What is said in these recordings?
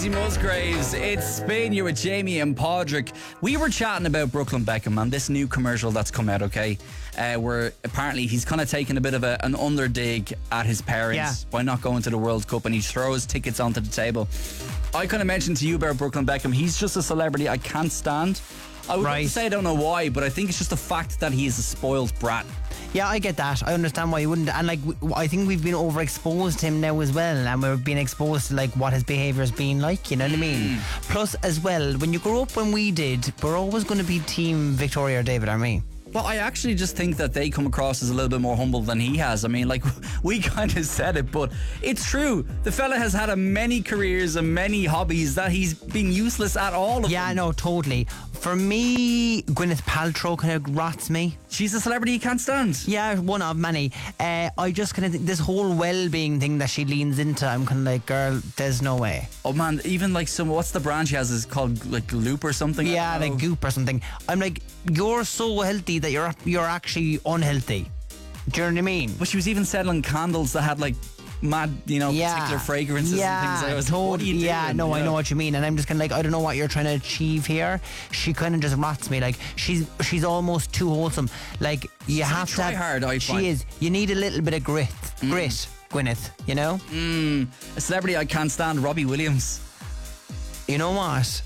Casey Musgraves. It's Spain. You're with Jamie and Padraig. We were chatting about Brooklyn Beckham and this new commercial that's come out, okay? Where apparently he's kind of taken a bit of an underdig at his parents by not going to the World Cup, and he throws tickets onto the table. I kind of mentioned to you about Brooklyn Beckham. He's just a celebrity I can't stand. I would like to say I don't know why, but I think it's just the fact that he is a spoiled brat. Yeah, I get that. I understand why you wouldn't. And like, I think we've been overexposed to him now as well, and we're being exposed to like what his behaviour has been like, you know what I mean? Plus as well, when you grow up when we did, we're always going to be team Victoria or David, aren't we? Well, I actually just think that they come across as a little bit more humble than he has. I mean, like, we kind of said it, but it's true. The fella has had many careers and many hobbies that he's been useless at all of them. Yeah, no, totally. For me, Gwyneth Paltrow kind of rots me. She's a celebrity you can't stand. Yeah, one of many. I just kind of think this whole well-being thing that she leans into, I'm kind of like, girl, there's no way. Oh man, even like what's the brand she has is called like Loop or something? Yeah, like Goop or something. I'm like, you're so healthy that you're actually unhealthy. Do you know what I mean? But she was even selling candles that had like mad, particular fragrances and things. I was like, what are you doing? I know what you mean. And I'm just kind of like, I don't know what you're trying to achieve here. She kind of just rots me. Like, she's almost too wholesome. Like, you have to try hard, I find. She is. You need a little bit of grit, Gwyneth, you know? A celebrity I can't stand, Robbie Williams. You know what?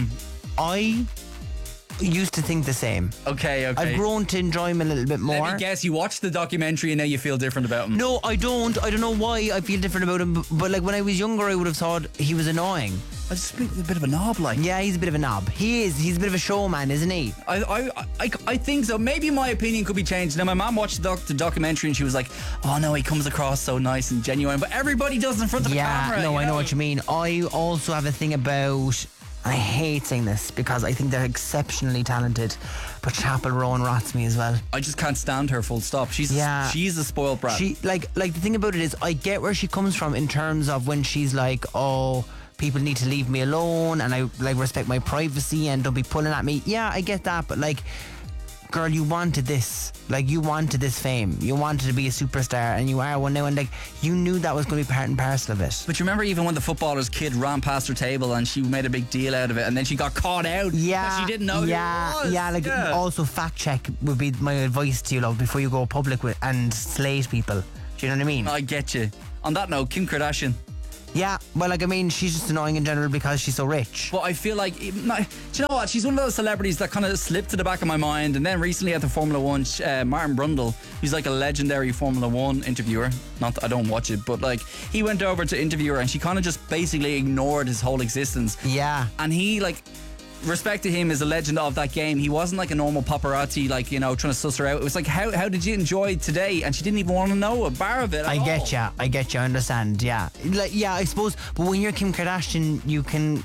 I used to think the same. Okay. I've grown to enjoy him a little bit more. Let me guess, you watched the documentary and now you feel different about him. No, I don't. I don't know why I feel different about him, but like when I was younger I would have thought he was annoying. I just think he's a bit of a knob, like. Yeah, he's a bit of a knob. He is. He's a bit of a showman, isn't he? I think so. Maybe my opinion could be changed. Now, my mom watched the documentary and she was like, oh no, he comes across so nice and genuine, but everybody does in front of the camera. Yeah, no, I know what you mean. I also have a thing about... I hate saying this because I think they're exceptionally talented, but Chapel Rowan rots me as well. I just can't stand her, full stop. She's a spoiled brat. She like the thing about it is, I get where she comes from in terms of when she's like, oh, people need to leave me alone and I like respect my privacy and don't be pulling at me. Yeah, I get that, but like, girl, you wanted this. Like, you wanted this fame. You wanted to be a superstar, and you are one now, and like, you knew that was going to be part and parcel of it. But you remember even when the footballer's kid ran past her table and she made a big deal out of it, and then she got caught out because she didn't know who it was. Also fact check would be my advice to you, love, before you go public with and slate people. Do you know what I mean? I get you. On that note, Kim Kardashian. Yeah, well, like, I mean, she's just annoying in general because she's so rich. But I feel like, do you know what? She's one of those celebrities that kind of slipped to the back of my mind. And then recently at the Formula One, Martin Brundle, he's like a legendary Formula One interviewer. Not that I don't watch it, but like, he went over to interview her and she kind of just basically ignored his whole existence. Yeah. And he, like, respect to him as a legend of that game. He wasn't like a normal paparazzi, like, trying to suss her out. It was like, how did you enjoy today? And she didn't even want to know a bar of it. I get you. I understand. Yeah, like, yeah, I suppose. But when you're Kim Kardashian, you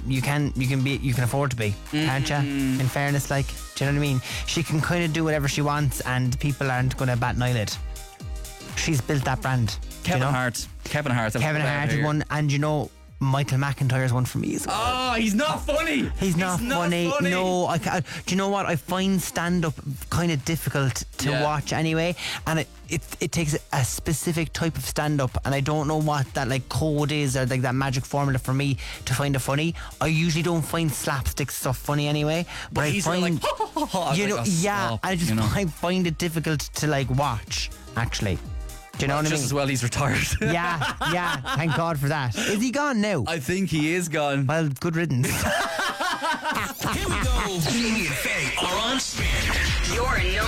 can afford to be, can't you? In fairness, like, do you know what I mean? She can kind of do whatever she wants, and people aren't going to bat an eyelid. She's built that brand. Kevin Hart. Kevin Hart is one, and Michael McIntyre's one for me as well. Oh, he's not funny. He's not funny. No, I can't. Do you know what? I find stand-up kind of difficult to watch anyway, and it takes a specific type of stand-up, and I don't know what that like code is or like that magic formula for me to find it funny. I usually don't find slapstick stuff funny anyway, but I find I find it difficult to like watch actually. Do you know what I mean? Just as well he's retired. Yeah, thank God for that. Is he gone now? I think he is gone. Well, good riddance. Here we go. Jamie and Faye are on Spin. Your